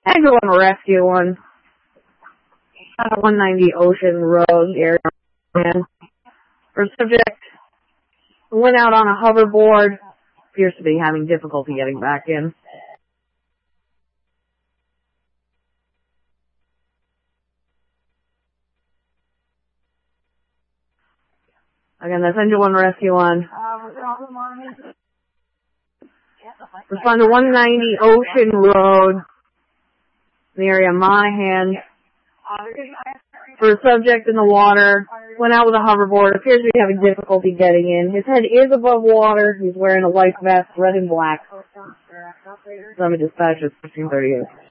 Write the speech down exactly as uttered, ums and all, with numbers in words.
Angela Rescue one. one ninety Ocean Road area. For subject, went out on a hoverboard. Appears to be having difficulty getting back in. Again, that's Engine one Rescue one. Respond to one ninety Ocean Road, the area of Monaghan. For a subject in the water, went out with a hoverboard, appears to be having difficulty getting in. His head is above water. He's wearing a life vest, red and black. Summit Dispatch is fifteen thirty-eight.